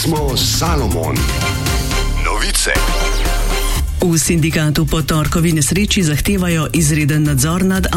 smo Salomon. Novice. V sindikatu po torkovi nesreči zahtevajo izreden nadzor nad